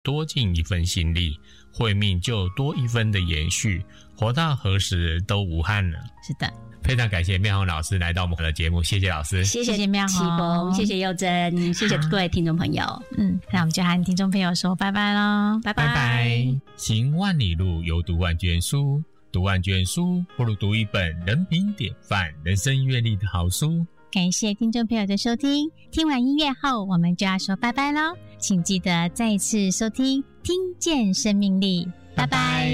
多尽一份心力，慧命就多一分的延续，活到何时都无憾了。 是的， 非常感谢妙虹老师来到我们的节目，谢谢老师。 谢谢妙启峰，谢谢佑珍，谢谢各位听众朋友。 那我们就和听众朋友说拜拜咯， 拜拜。 拜拜。行万里路，犹读万卷书，读万卷书不如读一本人品典范、人生阅历的好书。 感谢听众朋友的收听，听完音乐后我们就要说拜拜咯，请记得再次收听听见生命力，拜拜。